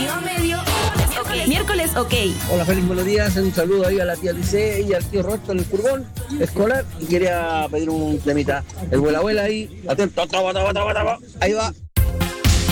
Miércoles, ok. Hola, Félix, buenos días. Un saludo ahí a la tía Lice y al tío Roberto en el furgón escolar. Y quería pedir un temita. El vuela abuela ahí. Atento, ahí va.